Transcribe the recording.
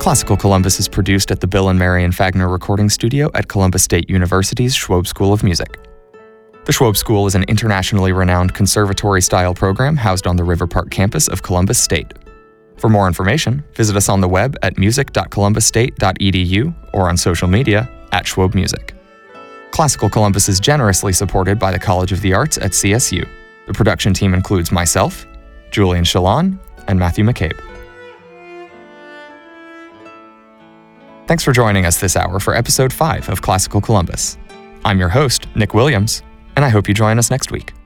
Classical Columbus is produced at the Bill and Marion Fagner Recording Studio at Columbus State University's Schwob School of Music. The Schwob School is an internationally renowned conservatory-style program housed on the River Park campus of Columbus State. For more information, visit us on the web at music.columbusstate.edu or on social media at Schwob Music. Classical Columbus is generously supported by the College of the Arts at CSU. The production team includes myself, Julian Shalon, and Matthew McCabe. Thanks for joining us this hour for episode 5 of Classical Columbus. I'm your host, Nick Williams, and I hope you join us next week.